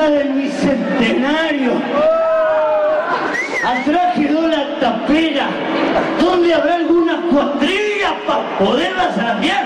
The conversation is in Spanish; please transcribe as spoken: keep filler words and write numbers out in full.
la del Bicentenario. Atrás quedó la tapera. ¿Dónde habrá alguna cuadrilla para poderla saquear?